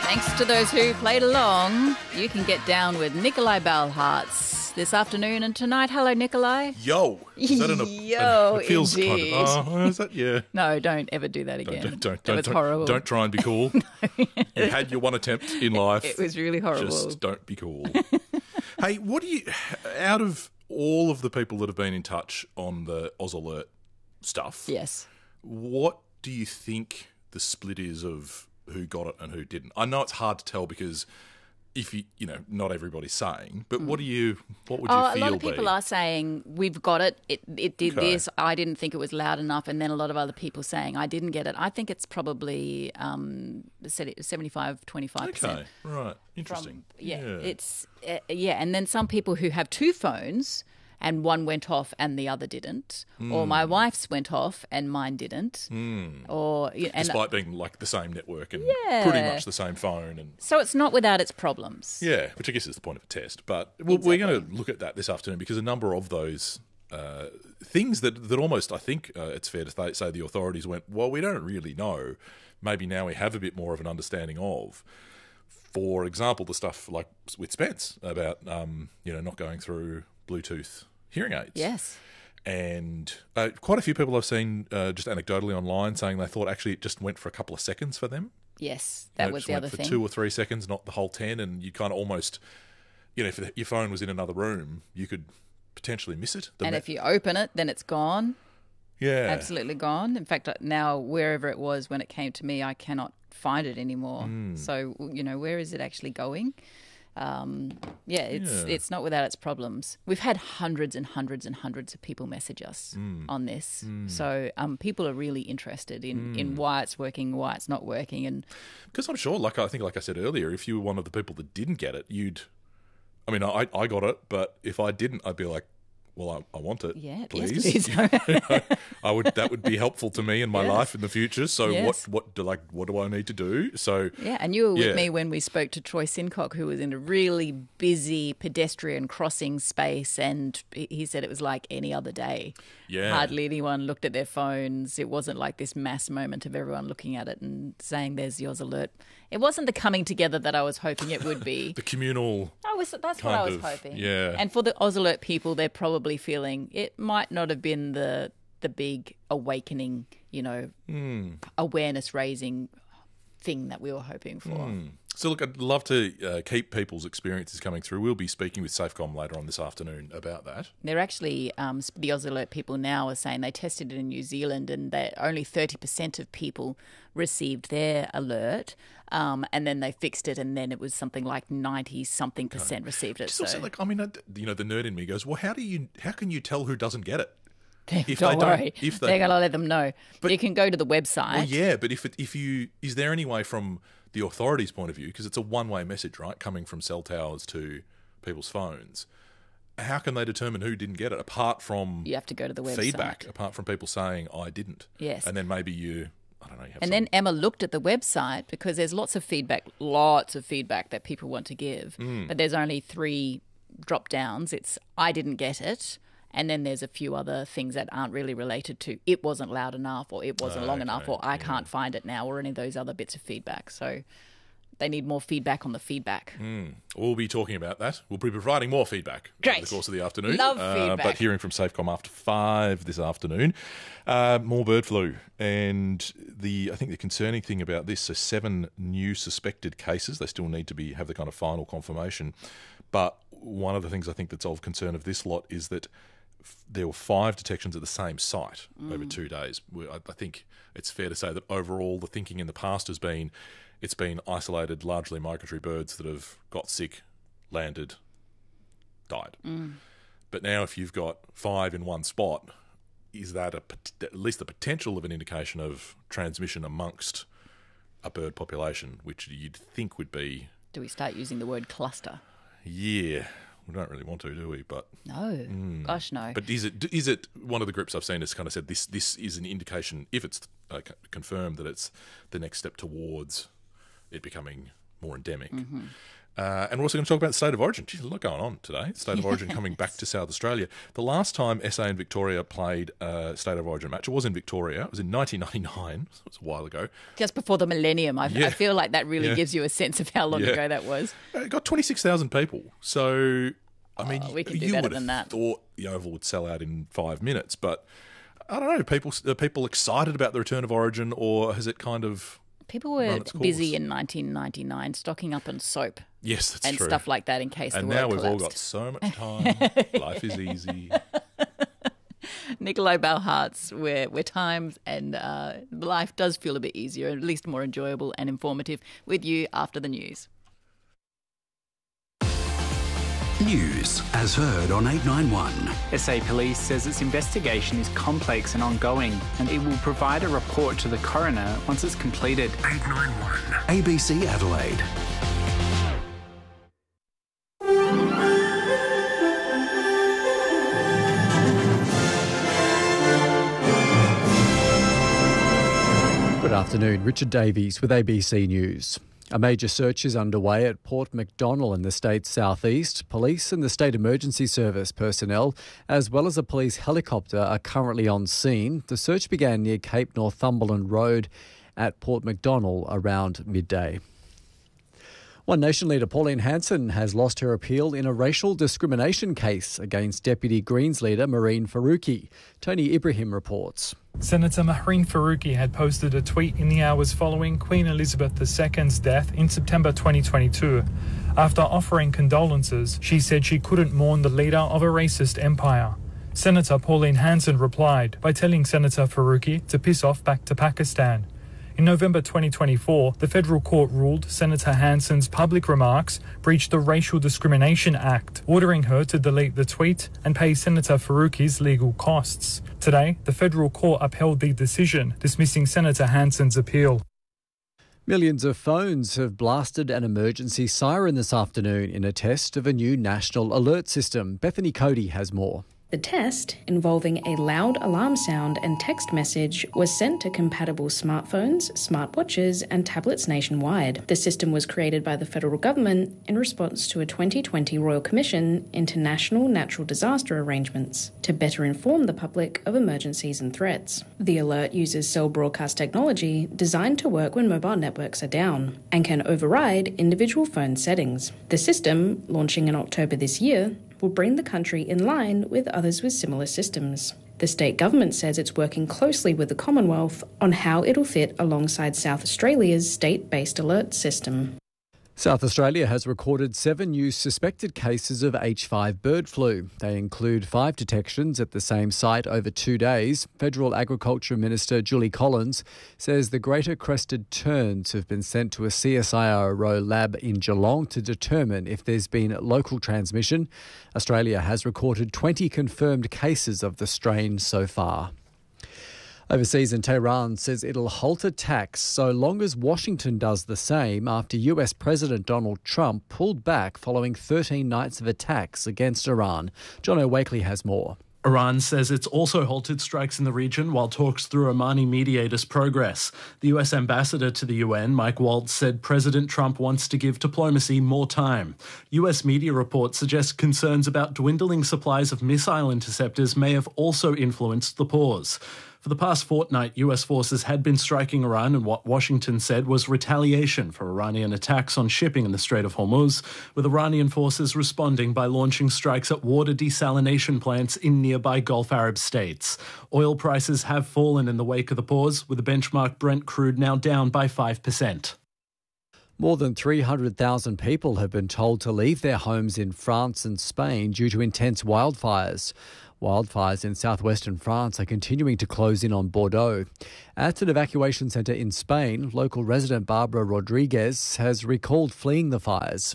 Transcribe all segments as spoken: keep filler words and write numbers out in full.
Thanks to those who played along, you can get down with Nikolai Balhartz this afternoon and tonight. Hello, Nikolai. Yo. Is that an, Yo, an, it feels indeed. kind of, oh, is that, yeah. No, don't ever do that again. Don't, don't, that don't, was don't, horrible. Don't try and be cool. You had your one attempt in life. It was really horrible. Just don't be cool. Hey, what do you, out of all of the people that have been in touch on the Oz Alert stuff, Yes. what do you think the split is of who got it and who didn't? I know it's hard to tell because if you, you know, not everybody's saying, but what do you, what would you Oh, feel a lot of people be? are saying, we've got it, it, it did Okay. this, I didn't think it was loud enough, and then a lot of other people saying, I didn't get it. I think it's probably um, seventy-five, twenty-five percent. Okay, right. Interesting. From, yeah, it's, uh, yeah, and then some people who have two phones and one went off and the other didn't, Mm. or my wife's went off and mine didn't, Mm. or you know, and Despite being like the same network and Yeah. pretty much the same phone. And so it's not without its problems. yeah, which I guess is the point of a test. But we're, we're going to look at that this afternoon because a number of those uh, things that, that almost, I think uh, it's fair to th- say the authorities went, well, we don't really know. Maybe now we have a bit more of an understanding of. For example, the stuff like with Spence about, um, you know, not going through Bluetooth hearing aids. Yes. And uh, quite a few people I've seen uh, just anecdotally online saying they thought actually it just went for a couple of seconds for them. Yes, You that know, it was just the went other for thing. two or three seconds, not the whole ten, and you kind of almost, you know, if the, your phone was in another room, you could potentially miss it. The and me- if you open it, then it's gone. yeah, Absolutely gone. In fact, now wherever it was when it came to me, I cannot find it anymore. Hmm. So, you know, where is it actually going? Um, yeah, it's Yeah. it's not without its problems. We've had hundreds and hundreds and hundreds of people message us Hmm. on this. So um, people are really interested in, in why it's working, why it's not working. And because I'm sure, like I think, like I said earlier, if you were one of the people that didn't get it, you'd. I mean, I I got it, but if I didn't, I'd be like, well, I, I want it, yeah, please. yes, please. I would. That would be helpful to me in my Yes. life in the future. So Yes. what what do like what do I need to do? So Yeah, and you were with Yeah. me when we spoke to Troy Sincock, who was in a really busy pedestrian crossing space, and he he said it was like any other day. Yeah. Hardly anyone looked at their phones. It wasn't like this mass moment of everyone looking at it and saying, there's the Oz Alert. It wasn't the coming together that I was hoping it would be. the communal. I was, that's what I kind was of, hoping. yeah. And for the Oz Alert people, they're probably feeling it might not have been the the big awakening, you know, Hmm. awareness raising thing that we were hoping for. So look, I'd love to uh, keep people's experiences coming through. We'll be speaking with Safecom later on this afternoon about that. They're actually, um, the Oz Alert people now are saying they tested it in New Zealand and that only thirty percent of people received their alert, um, and then they fixed it, and then it was something like ninety-something percent received it. It's So also like, I mean, I- you know, the nerd in me goes, well, how do you, how can you tell who doesn't get it? if don't they don't- worry, if they- they're going to let them know. But- you can go to the website. Well, yeah, but if it, if you, is there any way from the authorities' point of view, because it's a one-way message, right, coming from cell towers to people's phones, how can they determine who didn't get it apart from You have to go to the website. feedback, apart from people saying, I didn't? Yes. And then maybe you, I don't know, you have And some- then Emma looked at the website because there's lots of feedback, lots of feedback that people want to give, Mm. but there's only three drop downs. It's I didn't get it, and then there's a few other things that aren't really related to it wasn't loud enough or it wasn't long enough Okay, or I can't find it now or any of those other bits of feedback. So they need more feedback on the feedback. We'll be talking about that. We'll be providing more feedback over Great. the course of the afternoon. Love Uh, feedback. But hearing from Safecom after five this afternoon. Uh, more bird flu. And the I think the concerning thing about this, so seven new suspected cases. They still need to be have the kind of final confirmation. But one of the things I think that's of concern of this lot is that f- there were five detections at the same site over two days. We- I, I think it's fair to say that overall the thinking in the past has been it's been isolated, largely migratory birds that have got sick, landed, died. But now if you've got five in one spot, is that a, pot- at least the potential of an indication of transmission amongst a bird population, which you'd think would be, Do we start using the word cluster? yeah, we don't really want to, do we? But No. Gosh, no. But is it is it one of the groups I've seen has kind of said this this is an indication, if it's uh, c- confirmed, that it's the next step towards it becoming more endemic. Uh, and we're also going to talk about the State of Origin. Geez, there's a lot going on today. State of Origin coming back to South Australia. The last time S A and Victoria played a State of Origin match, it was in Victoria. It was in nineteen ninety-nine. So it was a while ago. Just before the millennium. I, Yeah. I feel like that really Yeah. gives you a sense of how long Yeah. ago that was. It got twenty-six thousand people. So, I mean, Oh, we can do you better would than have that. thought the Oval would sell out in five minutes. But I don't know, people, are people excited about the return of Origin, or has it kind of... People run were its course? busy in nineteen ninety-nine stocking up on soap Yes, that's and true. stuff like that in case And the now world we've all collapsed. got so much time. Life is easy. Nicolai Bauhartz, where where times and uh, life does feel a bit easier, at least more enjoyable and informative, with you after the news. News as heard on eight nine one. S A Police says its investigation is complex and ongoing, and it will provide a report to the coroner once it's completed. eight nine one. A B C Adelaide. Good afternoon, Richard Davies with A B C News. A major search is underway at Port MacDonnell in the state's southeast. Police and the State Emergency Service personnel, as well as a police helicopter, are currently on scene. The search began near Cape Northumberland Road at Port MacDonnell around midday. One Nation leader Pauline Hanson has lost her appeal in a racial discrimination case against Deputy Greens leader Mehreen Faruqi. Tony Ibrahim reports. Senator Mehreen Faruqi had posted a tweet in the hours following Queen Elizabeth the Second's death in September twenty twenty-two. After offering condolences, she said she couldn't mourn the leader of a racist empire. Senator Pauline Hanson replied by telling Senator Faruqi to piss off back to Pakistan. In November twenty twenty-four, the federal court ruled Senator Hanson's public remarks breached the Racial Discrimination Act, ordering her to delete the tweet and pay Senator Faruqi's legal costs. Today, the federal court upheld the decision, dismissing Senator Hanson's appeal. Millions of phones have blasted an emergency siren this afternoon in a test of a new national alert system. Bethany Cody has more. The test, involving a loud alarm sound and text message, was sent to compatible smartphones, smartwatches and tablets nationwide. The system was created by the federal government in response to a twenty twenty Royal Commission into national natural disaster arrangements to better inform the public of emergencies and threats. The alert uses cell broadcast technology designed to work when mobile networks are down and can override individual phone settings. The system, launching in October this year, will bring the country in line with others with similar systems. The state government says it's working closely with the Commonwealth on how it'll fit alongside South Australia's state-based alert system. South Australia has recorded seven new suspected cases of H five bird flu. They include five detections at the same site over two days. Federal Agriculture Minister Julie Collins says the greater crested terns have been sent to a C S I R O lab in Geelong to determine if there's been local transmission. Australia has recorded twenty confirmed cases of the strain so far. Overseas, in Tehran says it'll halt attacks so long as Washington does the same after U S President Donald Trump pulled back following thirteen nights of attacks against Iran. John O'Wakely has more. Iran says it's also halted strikes in the region while talks through Omani mediators progress. The U S ambassador to the U N, Mike Waltz, said President Trump wants to give diplomacy more time. U S media reports suggest concerns about dwindling supplies of missile interceptors may have also influenced the pause. For the past fortnight, U S forces had been striking Iran in what Washington said was retaliation for Iranian attacks on shipping in the Strait of Hormuz, with Iranian forces responding by launching strikes at water desalination plants in nearby Gulf Arab states. Oil prices have fallen in the wake of the pause, with the benchmark Brent crude now down by five percent. More than three hundred thousand people have been told to leave their homes in France and Spain due to intense wildfires. Wildfires in southwestern France are continuing to close in on Bordeaux. At an evacuation centre in Spain, local resident Barbara Rodriguez has recalled fleeing the fires.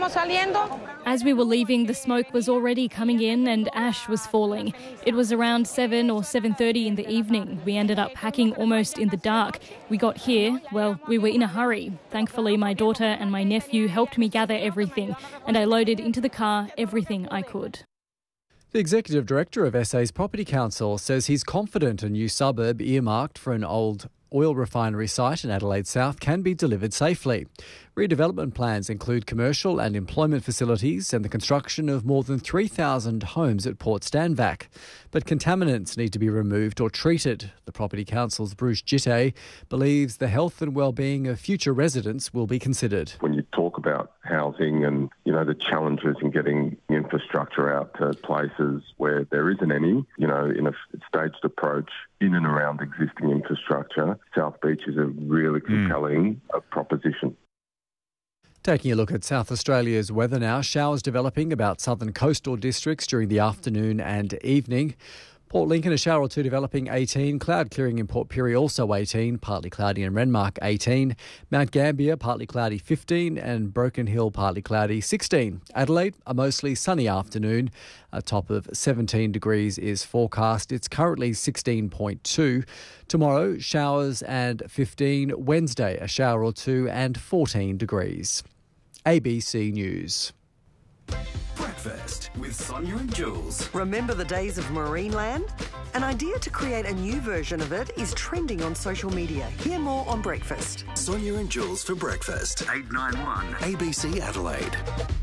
As we were leaving, the smoke was already coming in and ash was falling. It was around seven or seven thirty in the evening. We ended up packing almost in the dark. We got here, well, we were in a hurry. Thankfully, my daughter and my nephew helped me gather everything, and I loaded into the car everything I could. The Executive Director of S A's Property Council says he's confident a new suburb earmarked for an old oil refinery site in Adelaide South can be delivered safely. Redevelopment plans include commercial and employment facilities and the construction of more than three thousand homes at Port Stanvac. But contaminants need to be removed or treated. The Property Council's Bruce Jitte believes the health and well-being of future residents will be considered. When you talk about housing and, you know, the challenges in getting infrastructure out to places where there isn't any, you know, in a staged approach in and around existing infrastructure, South Beach is a really compelling mm. uh, proposition. Taking a look at South Australia's weather now, showers developing about southern coastal districts during the afternoon and evening. Port Lincoln, a shower or two developing eighteen. Cloud clearing in Port Pirie also eighteen. Partly cloudy in Renmark eighteen. Mount Gambier partly cloudy fifteen. And Broken Hill partly cloudy sixteen. Adelaide, a mostly sunny afternoon. A top of seventeen degrees is forecast. It's currently sixteen point two. Tomorrow, showers and fifteen. Wednesday, a shower or two and fourteen degrees. A B C News. Breakfast with Sonia and Jules. Remember the days of Marineland? An idea to create a new version of it is trending on social media. Hear more on Breakfast. Sonia and Jules for breakfast. eight nine one A B C Adelaide.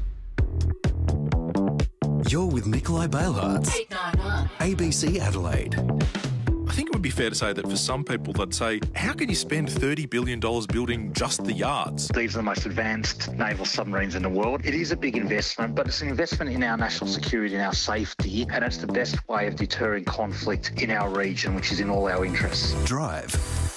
You're with Nikolai Bailhartz. eight nine one A B C Adelaide. I think it would be fair to say that for some people they'd say, how can you spend thirty billion dollars building just the yards? These are the most advanced naval submarines in the world. It is a big investment, but it's an investment in our national security and our safety, and it's the best way of deterring conflict in our region, which is in all our interests. Drive.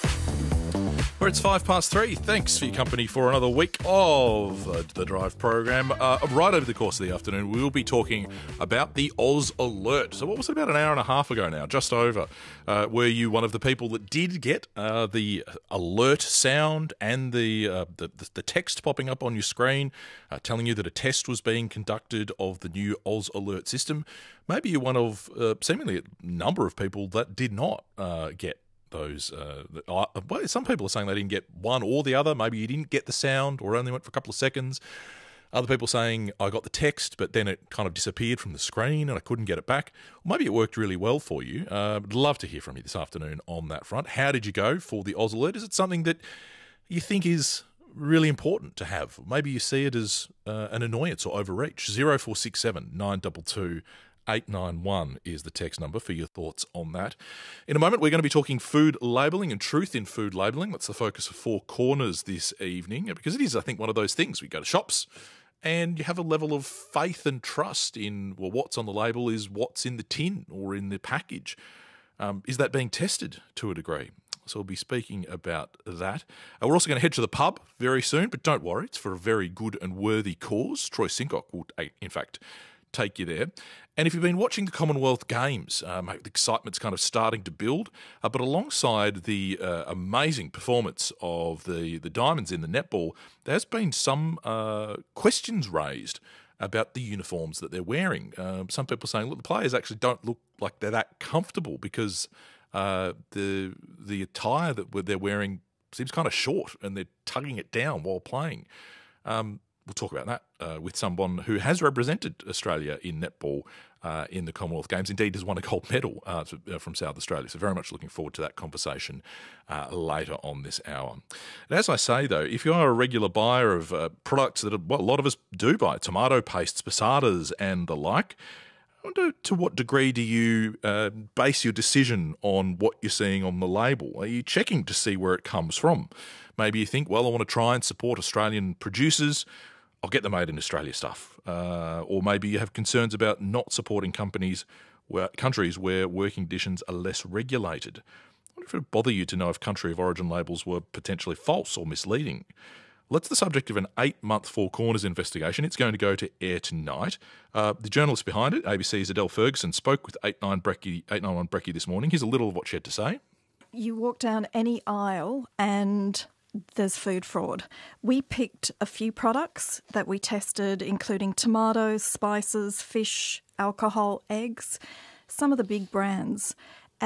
Well, it's five past three. Thanks for your company for another week of uh, the Drive program. Uh, right over the course of the afternoon, we will be talking about the Oz Alert. So what was it, about an hour and a half ago now, just over? Uh, were you one of the people that did get uh, the alert sound and the, uh, the the text popping up on your screen uh, telling you that a test was being conducted of the new Oz Alert system? Maybe you're one of uh, seemingly a number of people that did not uh, get those. Uh, uh, well, some people are saying they didn't get one or the other. Maybe you didn't get the sound or only went for a couple of seconds. Other people saying, I got the text, but then it kind of disappeared from the screen and I couldn't get it back. Well, maybe it worked really well for you. Uh, I'd love to hear from you this afternoon on that front. How did you go for the Oz Alert? Is it something that you think is really important to have? Maybe you see it as uh, an annoyance or overreach. zero four six seven nine two two eight nine one is the text number for your thoughts on that. In a moment, we're going to be talking food labelling and truth in food labelling. That's the focus of Four Corners this evening, because it is, I think, one of those things. We go to shops and you have a level of faith and trust in, well, what's on the label is what's in the tin or in the package. Um, is that being tested to a degree? So we'll be speaking about that. Uh, we're also going to head to the pub very soon, but don't worry, it's for a very good and worthy cause. Troy Sincock will, in fact, take you there. And if you've been watching the Commonwealth Games, um, the excitement's kind of starting to build. Uh, but alongside the uh, amazing performance of the, the Diamonds in the netball, there's been some uh, questions raised about the uniforms that they're wearing. Uh, some people saying, look, the players actually don't look like they're that comfortable because uh, the the attire that they're wearing seems kind of short and they're tugging it down while playing. Um, We'll talk about that uh, with someone who has represented Australia in netball uh, in the Commonwealth Games. Indeed, has won a gold medal uh, from South Australia. So very much looking forward to that conversation uh, later on this hour. And as I say, though, if you are a regular buyer of uh, products that are, well, a lot of us do buy, tomato pastes, passadas and the like, I wonder to what degree do you uh, base your decision on what you're seeing on the label? Are you checking to see where it comes from? Maybe you think, well, I want to try and support Australian producers. I'll get the made in Australia stuff. Uh, or maybe you have concerns about not supporting companies, where, countries where working conditions are less regulated. I wonder if it would bother you to know if country of origin labels were potentially false or misleading. Well, that's the subject of an eight-month Four Corners investigation. It's going to go to air tonight. Uh, the journalist behind it, A B C's Adele Ferguson, spoke with eight nine one Brekkie this morning. Here's a little of what she had to say. You walk down any aisle and there's food fraud. We picked a few products that we tested, including tomatoes, spices, fish, alcohol, eggs, some of the big brands.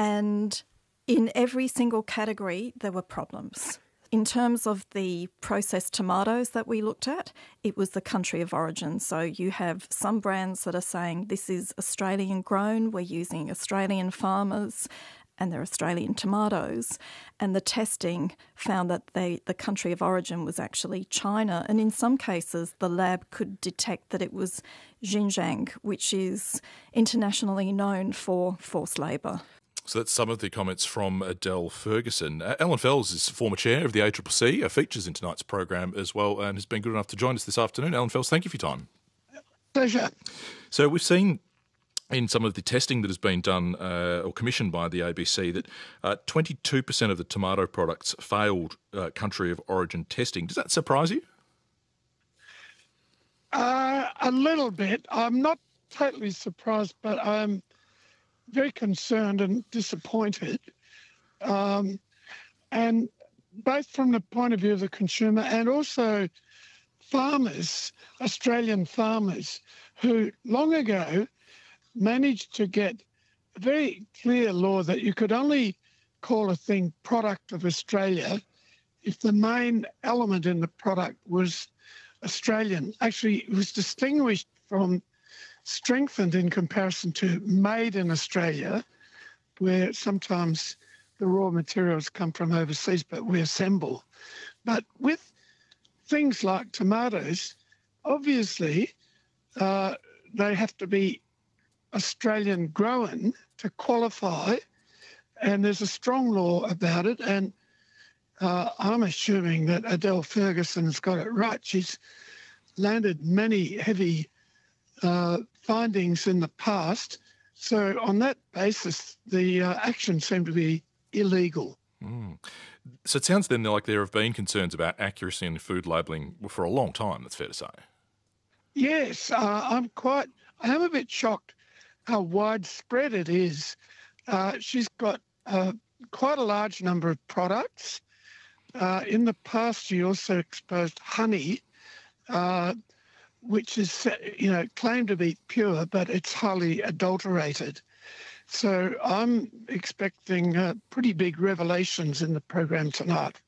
And in every single category, there were problems. In terms of the processed tomatoes that we looked at, it was the country of origin. So you have some brands that are saying this is Australian grown, we're using Australian farmers, and they're Australian tomatoes. And the testing found that they, the country of origin was actually China. And in some cases, the lab could detect that it was Xinjiang, which is internationally known for forced labour. So that's some of the comments from Adele Ferguson. Uh, Alan Fels is former chair of the A C C C, uh, features in tonight's program as well, and has been good enough to join us this afternoon. Alan Fels, thank you for your time. Pleasure. So we've seen in some of the testing that has been done uh, or commissioned by the A B C that uh, twenty-two percent of the tomato products failed uh, country of origin testing. Does that surprise you? Uh, a little bit. I'm not totally surprised, but I'm very concerned and disappointed. Um, and both from the point of view of the consumer and also farmers, Australian farmers, who long ago managed to get a very clear law that you could only call a thing product of Australia if the main element in the product was Australian. Actually, it was distinguished from, strengthened in comparison to made in Australia, where sometimes the raw materials come from overseas, but we assemble. But with things like tomatoes, obviously, uh, they have to be Australian grown to qualify, and there's a strong law about it. And uh, I'm assuming that Adele Ferguson's got it right. She's landed many heavy uh, findings in the past. So on that basis, the uh, actions seem to be illegal. Mm. So it sounds then like there have been concerns about accuracy in food labelling for a long time, that's fair to say. Yes, uh, I'm quite, I am a bit shocked how widespread it is. Uh, she's got uh, quite a large number of products. Uh, in the past, she also exposed honey, uh, which is, you know, claimed to be pure, but it's highly adulterated. So I'm expecting uh, pretty big revelations in the program tonight.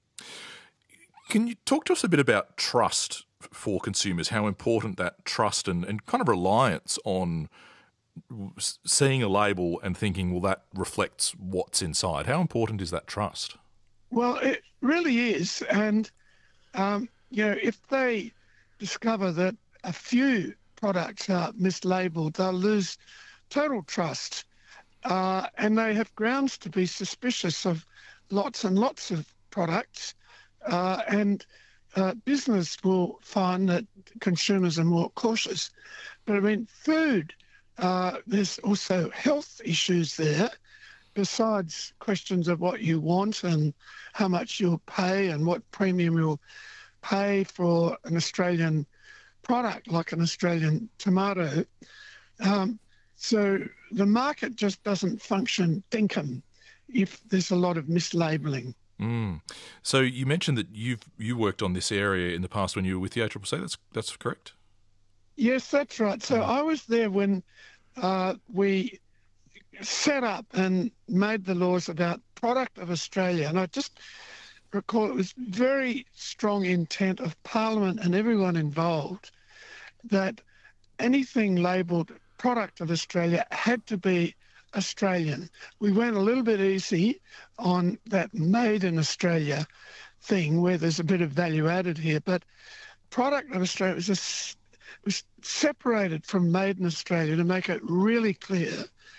Can you talk to us a bit about trust for consumers, how important that trust and, and kind of reliance on seeing a label and thinking, well, that reflects what's inside. How important is that trust? Well, it really is. And, um, you know, if they discover that a few products are mislabeled, they'll lose total trust. Uh, and they have grounds to be suspicious of lots and lots of products. Uh, and uh, business will find that consumers are more cautious. But, I mean, food, uh, there's also health issues there, besides questions of what you want and how much you'll pay and what premium you'll pay for an Australian product like an Australian tomato. Um, so the market just doesn't function dinkum if there's a lot of mislabelling. Mm. So you mentioned that you've you worked on this area in the past when you were with the A C C C. That's that's correct? Yes, that's right. So I was there when uh, we set up and made the laws about product of Australia. And I just recall it was very strong intent of Parliament and everyone involved that anything labelled product of Australia had to be Australian. We went a little bit easy on that made in Australia thing where there's a bit of value added here, but product of Australia was, a, was separated from made in Australia to make it really clear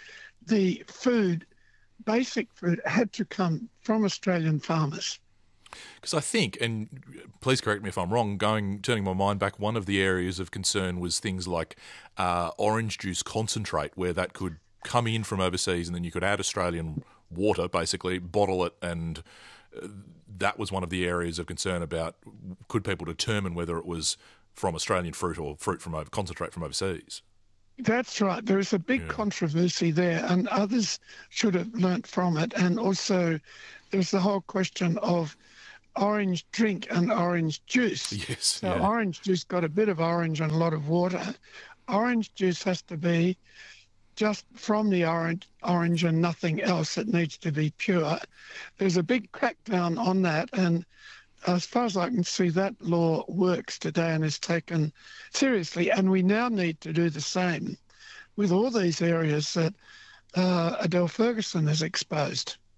the food, basic food, had to come from Australian farmers. Because I think, and please correct me if I'm wrong, going turning my mind back, one of the areas of concern was things like uh, orange juice concentrate, where that could come in from overseas and then you could add Australian water, basically, bottle it, and uh, that was one of the areas of concern about could people determine whether it was from Australian fruit or fruit from over, concentrate from overseas. That's right. There is a big yeah. controversy there, and others should have learnt from it. And also there's the whole question of orange drink and orange juice. Yes. So yeah. orange juice got a bit of orange and a lot of water. Orange juice has to be just from the orange, orange and nothing else. It needs to be pure. There's a big crackdown on that, and as far as I can see, that law works today and is taken seriously. And we now need to do the same with all these areas that uh, Adele Ferguson has exposed.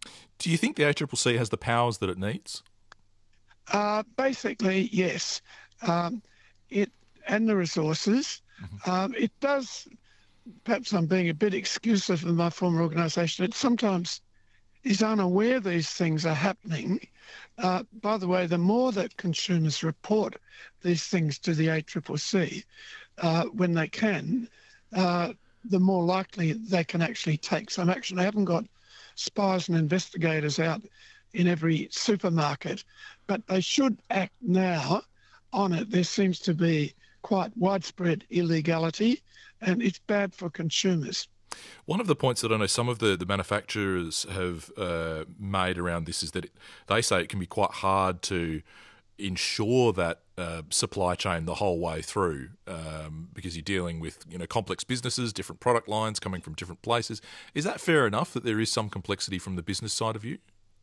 Do you think the A C C C has the powers that it needs? Uh, basically, yes. Um, it and the resources. Mm-hmm. Um, it does, perhaps I'm being a bit exclusive in my former organisation, it sometimes is unaware these things are happening. Uh, by the way, the more that consumers report these things to the A C C C uh, when they can, uh, the more likely they can actually take some action. They haven't got spies and investigators out in every supermarket, but they should act now on it. There seems to be quite widespread illegality, and it's bad for consumers. One of the points that I know some of the, the manufacturers have uh, made around this is that it, they say it can be quite hard to ensure that uh, supply chain the whole way through um, because you're dealing with you know complex businesses, different product lines coming from different places. Is that fair enough that there is some complexity from the business side of you?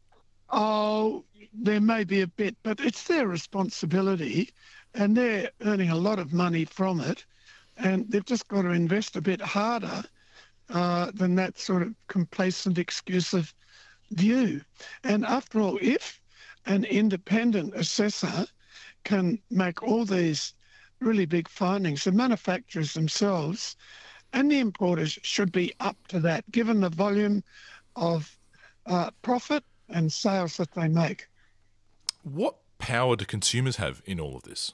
Oh, there may be a bit, but it's their responsibility and they're earning a lot of money from it, and they've just got to invest a bit harder uh, than that sort of complacent, exclusive view. And after all, if an independent assessor can make all these really big findings, the manufacturers themselves and the importers should be up to that, given the volume of uh, profit and sales that they make. What power do consumers have in all of this?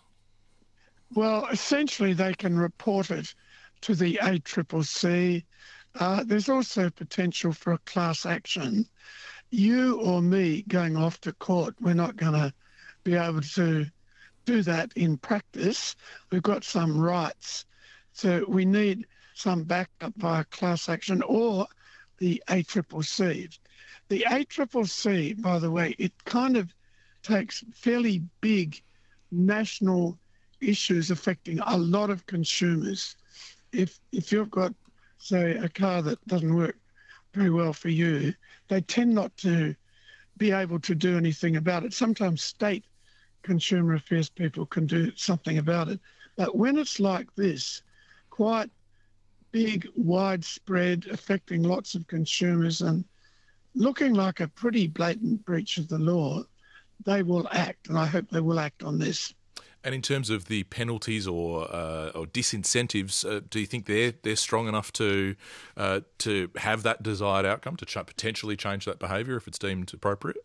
Well, essentially they can report it to the A C C C. Uh, there's also potential for a class action. You or me going off to court, we're not going to be able to do that in practice. We've got some rights. So we need some backup via class action or the A C C C. The A C C C, by the way, it kind of takes fairly big national issues affecting a lot of consumers. If if you've got, say, a car that doesn't work very well for you, they tend not to be able to do anything about it. Sometimes state consumer affairs people can do something about it. But when it's like this, quite big, widespread, affecting lots of consumers and looking like a pretty blatant breach of the law, they will act, and I hope they will act on this. And in terms of the penalties or uh, or disincentives, uh, do you think they're they're strong enough to uh, to have that desired outcome, to ch- potentially change that behaviour if it's deemed appropriate?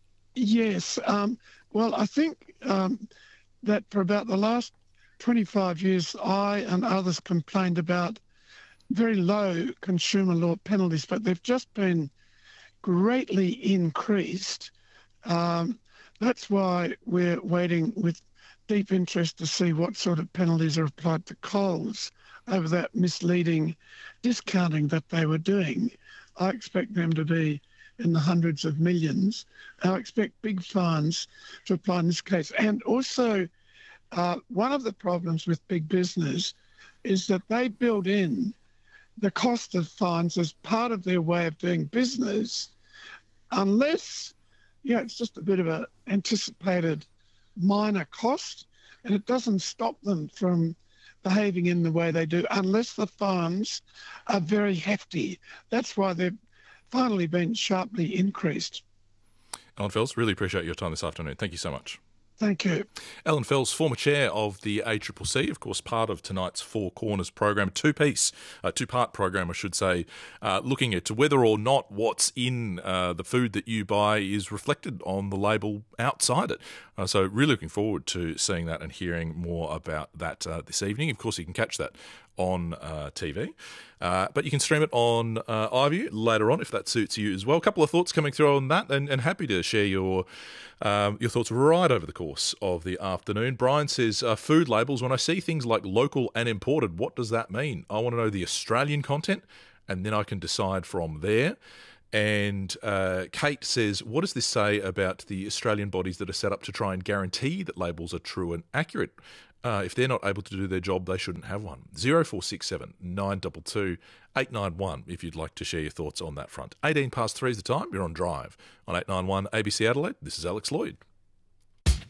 Yes. Um, well, I think um, that for about the last twenty-five years, I and others complained about very low consumer law penalties, but they've just been greatly increased. Um, that's why we're waiting with deep interest to see what sort of penalties are applied to Coles over that misleading discounting that they were doing. I expect them to be in the hundreds of millions. I expect big fines to apply in this case. And also, uh, one of the problems with big business is that they build in the cost of fines as part of their way of doing business, unless, you know, it's just a bit of an anticipated minor cost, and it doesn't stop them from behaving in the way they do unless the fines are very hefty. That's why they've finally been sharply increased. Alan Fells, really appreciate your time this afternoon. Thank you so much. Thank you. Alan Fells, former chair of the A C C C, of course, part of tonight's Four Corners program, two-piece, uh, two-part program, I should say, uh, looking at whether or not what's in uh, the food that you buy is reflected on the label outside it. Uh, so really looking forward to seeing that and hearing more about that uh, this evening. Of course, you can catch that on uh, T V. Uh, but you can stream it on uh, iView later on if that suits you as well. A couple of thoughts coming through on that, and, and happy to share your um, your thoughts right over the course of the afternoon. Brian says, uh, food labels, when I see things like local and imported, what does that mean? I want to know the Australian content, and then I can decide from there. And uh, Kate says, what does this say about the Australian bodies that are set up to try and guarantee that labels are true and accurate? Uh, if they're not able to do their job, they shouldn't have one. zero four six seven nine two two eight nine one if you'd like to share your thoughts on that front. eighteen past three is the time. You're on Drive on eight nine one A B C Adelaide. This is Alex Lloyd.